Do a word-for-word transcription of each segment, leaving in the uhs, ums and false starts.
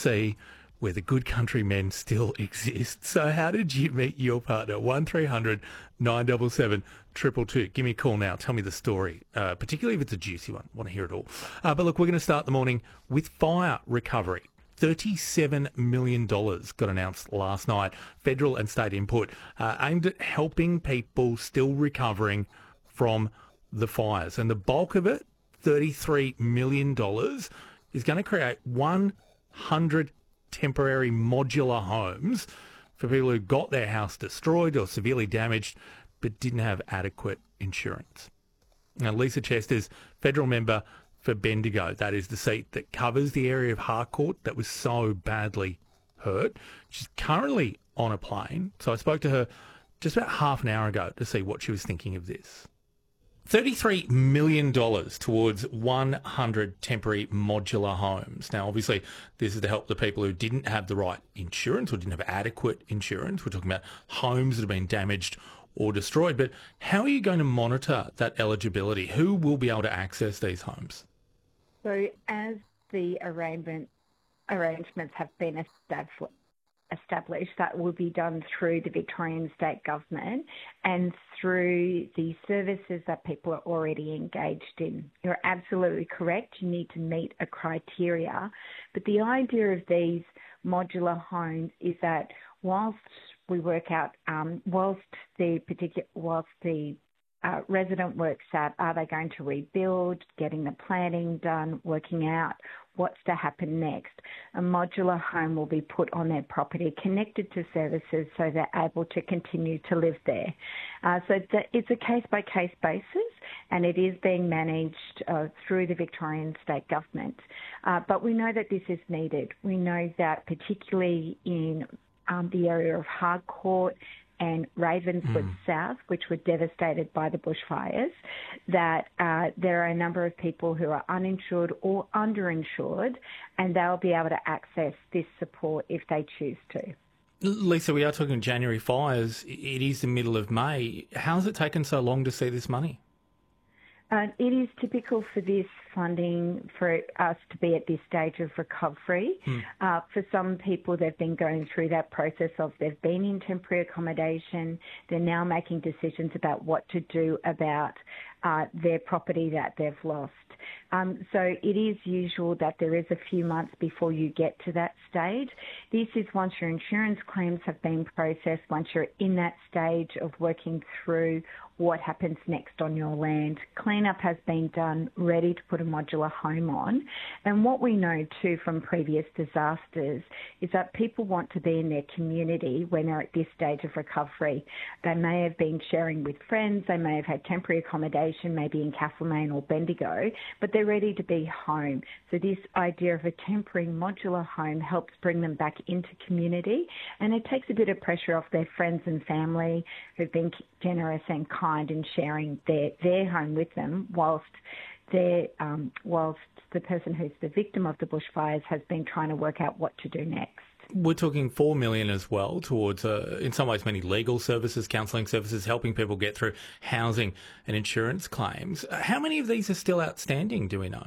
see where the good country men still exist. So how did you meet your partner? one three hundred nine seven seven two two two. Give me a call now. Tell me the story, uh, particularly if it's a juicy one. I want to hear it all. Uh, but look, we're going to start the morning with fire recovery. thirty-seven million dollars got announced last night. Federal and state input uh, aimed at helping people still recovering from the fires. And the bulk of it, thirty-three million dollars, is going to create one hundred temporary modular homes for people who got their house destroyed or severely damaged but didn't have adequate insurance. Now, Lisa Chester's federal member for Bendigo, that is the seat that covers the area of Harcourt that was so badly hurt. She's currently on a plane, so I spoke to her just about half an hour ago to see what she was thinking of this. thirty-three million dollars towards one hundred temporary modular homes. Now, obviously, this is to help the people who didn't have the right insurance or didn't have adequate insurance. We're talking about homes that have been damaged or destroyed. But how are you going to monitor that eligibility? Who will be able to access these homes? So as the arrangement, arrangements have been established, established, that will be done through the Victorian State Government and through the services that people are already engaged in. You're absolutely correct. You need to meet a criteria. But the idea of these modular homes is that whilst we work out, um, whilst the particular, whilst the Uh, resident works out, are they going to rebuild, getting the planning done, working out what's to happen next. A modular home will be put on their property, connected to services so they're able to continue to live there. Uh, so the, it's a case-by-case basis, and it is being managed uh, through the Victorian State Government. Uh, but we know that this is needed. We know that particularly in um, the area of Harcourt and Ravenswood mm. South, which were devastated by the bushfires, that uh, there are a number of people who are uninsured or underinsured, and they'll be able to access this support if they choose to. Lisa, we are talking January fires. It is the middle of May. How has it taken so long to see this money? Uh, it is typical for this funding for us to be at this stage of recovery. Hmm. Uh, for some people, they've been going through that process of they've been in temporary accommodation. They're now making decisions about what to do about uh, their property that they've lost. Um, so it is usual that there is a few months before you get to that stage. This is once your insurance claims have been processed, once you're in that stage of working through what happens next on your land. Cleanup has been done, ready to put a modular home on. And what we know too from previous disasters is that people want to be in their community when they're at this stage of recovery. They may have been sharing with friends, they may have had temporary accommodation, maybe in Castlemaine or Bendigo, but they're ready to be home. So this idea of a temporary modular home helps bring them back into community, and it takes a bit of pressure off their friends and family who've been generous and kind in sharing their, their home with them, whilst their, um, whilst the person who's the victim of the bushfires has been trying to work out what to do next. We're talking four million dollars as well towards, uh, in some ways, many legal services, counselling services, helping people get through housing and insurance claims. How many of these are still outstanding, do we know?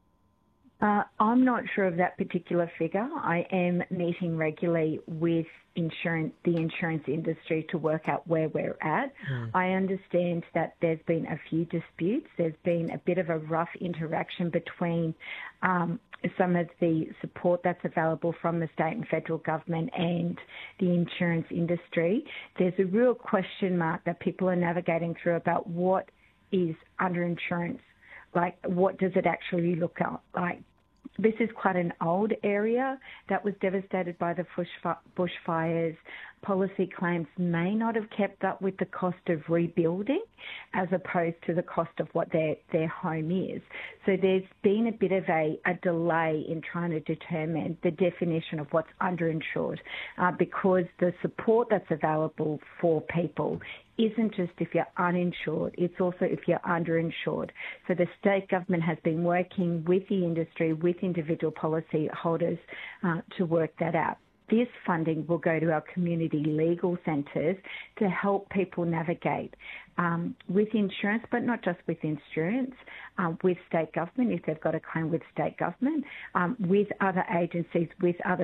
Uh, I'm not sure of that particular figure. I am meeting regularly with insurance, the insurance industry to work out where we're at. Mm. I understand that there's been a few disputes. There's been a bit of a rough interaction between um, some of the support that's available from the state and federal government and the insurance industry. There's a real question mark that people are navigating through about what is underinsurance. Like, what does it actually look like? This is quite an old area that was devastated by the bushfires. Policy claims may not have kept up with the cost of rebuilding as opposed to the cost of what their, their home is. So there's been a bit of a, a delay in trying to determine the definition of what's underinsured uh, because the support that's available for people isn't just if you're uninsured, it's also if you're underinsured. So the state government has been working with the industry, with individual policy holders uh, to work that out. This funding will go to our community legal centres to help people navigate um, with insurance, but not just with insurance, um, with state government, if they've got a claim with state government, um, with other agencies, with other